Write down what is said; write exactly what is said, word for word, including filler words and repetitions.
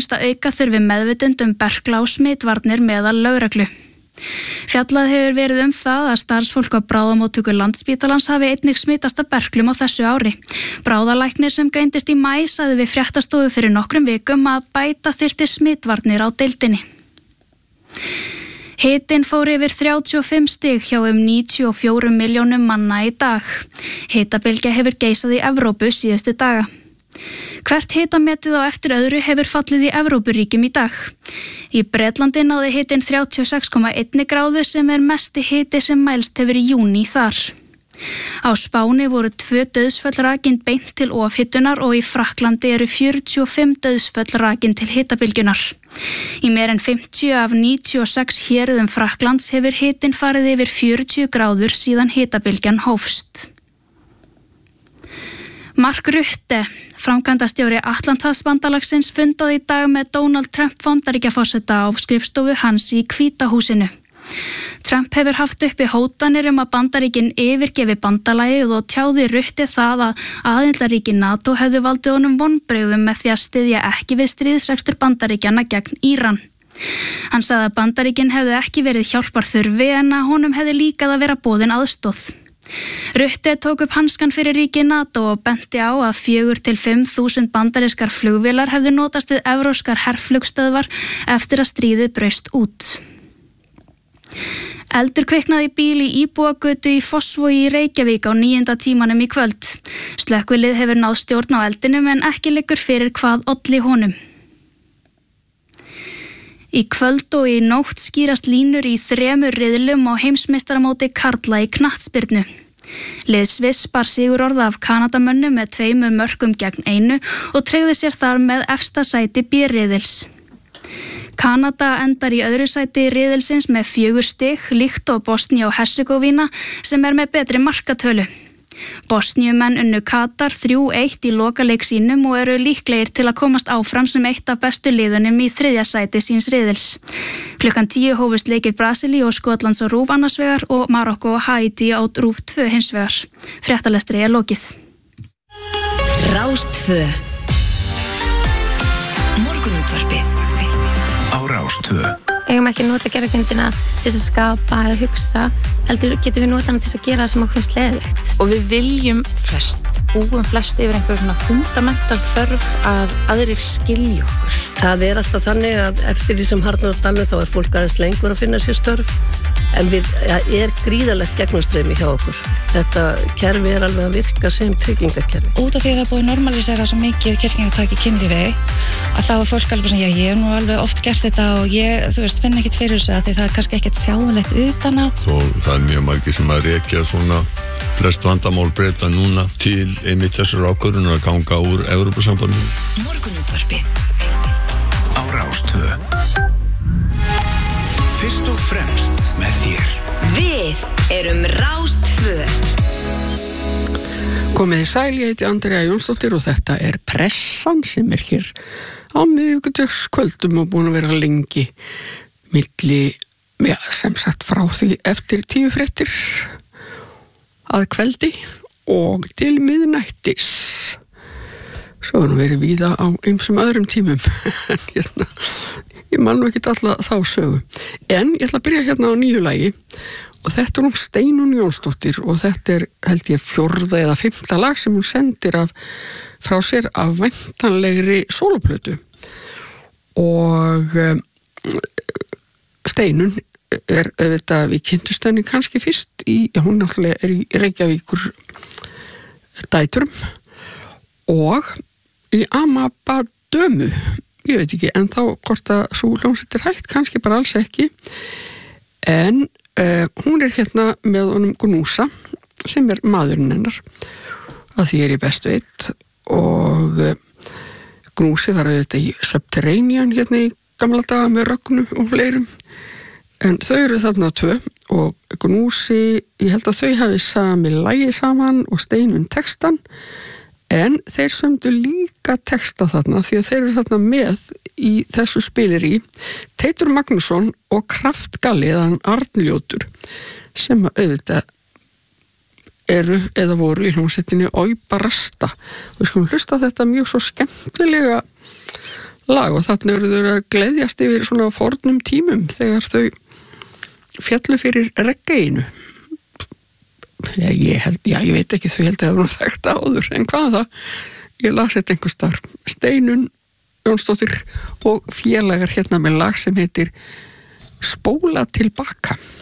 finnst að auka þurfi meðvitund um berkla og smitvarnir meðal lögreglu. Fjallað hefur verið um það að starfsfólk á bráðamóttöku Landspítalans hafi einnig smitast af berklum á þessu ári. Bráðalæknir sem greindist í maí sagði við fréttastofu fyrir nokkrum vikum að bæta þyrfti smitvarnir á deildinni. Hitinn fór yfir þrjátíu og fimm stig hjá um níutíu og fjórum milljónum manna í dag. Hitabylgja hefur geisað í Evrópu síðustu daga. Hvert hitametið á eftir öðru hefur fallið í Evrópuríkjum í dag. Í Bretlandi náði hitinn þrjátíu og sex komma eina gráðu sem er mesti hiti sem mælst hefur í júní þar. Á Spáni voru tvö dauðsföll rakin beint til ofhitunar og í Frakklandi eru fjörutíu og fimm dauðsföll rakin til hitabylgjunar. Í meir en fimmtíu af níutíu og sex héruðum Frakklands hefur hitinn farið yfir fjörutíu gráður síðan hitabylgjan hófst. Mark Rutte, framkvæmdastjóri Atlantshafsbandalagsins, fundaði í dag með Donald Trump Bandaríkjaforseta á skrifstofu hans í Hvíta húsinu. Trump hefur haft uppi hótanir um að Bandaríkin yfirgefi bandalagið og tjáði Rutte það að aðildarríki NATO hefðu valdið honum vonbrigðum með því að styðja ekki við stríðsrekstur Bandaríkjanna gegn Íran. Hann sagði að Bandaríkin hefðu ekki verið hjálpar þurfi en að honum hefði líkað að vera boðin aðstoð. Rutte tók upp hanskan fyrir ríki NATO og benti á að fjögur til fimm þúsund bandarískar flugvélar hefðu notast við evrópskar herflugstöðvar eftir að stríðið braust út. Eldur kviknaði í bíl í Íbúagötu í Fossvogi í Reykjavík á níunda tímanum í kvöld. Slökkvilið hefur náð stjórn á eldinum en ekki liggur fyrir hvað olli honum. Í kvöld og í nótt skýrast línur í þremur riðlum á heimsmeistaramóti karla í knattspyrnu. Lið Sviss bar sigurorð af Kanadamönnum með tveimur mörkum gegn einu og tryggði sér þar með efsta sæti B-riðils. Kanada endar í öðru sæti riðilsins með fjögur stig, líkt og Bosníu og Herzegovina sem er með betri markatölu. Bosníumenn unnu Katar þrjú eitt í lokaleik sínum og eru líklegir til að komast áfram sem eitt af bestu liðunum í þriðja sæti síns riðils. Klukkan tíu hófust leikir Brasilíu og Skotlands á RÚV annars vegar og Marokko og Haítí á RÚV tvö hins vegar. Fréttalestri er lokið. Rás tvö. Morgunútvarpið á Rás tvö. Eigum ekki að nota gervigreindina til að skapa eða hugsa, heldur getum við nota hana til að gera það sem okkur finnst leiðilegt. Og við viljum flest, búum flest yfir einhver svona fundamental þörf að aðrir skilji okkur. Það er alltaf þannig að eftir því sem harðnar á dalnum þá er fólk aðeins lengur að finna sér störf, en við er gríðarlegt gegnumstreymi hjá okkur. Þetta kerfi er alveg að virka sem tryggingakerfi. Út af því að það er búið normalisera svo mikið kirkningataki kynlífi að þá er fólk alveg svona, já ég hef nú alveg oft gert þetta og ég, þú veist, finn ekkert fyrir þessu að því það er kannski ekkert sjáanlegt utan á. Og það er mjög margir sem að rekja svona flest vandamál breyta núna til einmitt þessar ákvörðunar að ganga úr Evrópusambandinu. Morgunútvarpið á Rás tvö. Fyrst og fremst með þér. Við erum Rás tvö. Komið í sæl, ég heiti Andrea Jónsdóttir og þetta er Pressan sem er hér á miðvikudagskvöldum og búin að vera lengi milli, ja, sem sagt frá því eftir tíu fréttir að kveldi og til miðnættis. Svo erum við verið víða á ýmsum öðrum tímum en hérna, ég man nú ekki alltaf þá sögu. En ég ætla að byrja hérna á nýju lagi og þetta er hún Steinunn Jónsdóttir og þetta er held ég fjórða eða fimmta lag sem hún sendir af, frá sér af væntanlegri sóloplötu. Og um, Steinunn er auðvitað, við kynntust henni kannski fyrst í, hún náttúrulega er í Reykjavíkur dæturum og í Amabadömu, ég veit ekki en þá hvort að svo hljómsveit er hægt, kannski bara alls ekki, en uh, hún er hérna með honum Gnúsa sem er maðurinn hennar að því er ég best veit og uh, Gnúsi var auðvitað í Subterranean hérna í gamla daga með Rögnu og fleirum en þau eru þarna tvö og Gnúsi, ég held að þau hafi sami lagi saman og Steinunn textan en þeir sömdu líka texta þarna því að þeir eru þarna með í þessu spileri Teitur Magnússon og Kraftgalli eða Arnljótur sem auðvitað eru eða voru í hljómsveitinni Oj Barasta og við skulum hlusta þetta mjög svo skemmtilega lag og þarna eru þau að gleðjast yfir svona fornum tímum þegar þau fjallu fyrir reggaeinu. Já, ég held, já, ég veit ekki, þau held að það var þekkt áður, en hvað það? Ég las þetta einhver starf. Steinun Jónsdóttir og félagar hérna með lag sem heitir Spóla tilbaka.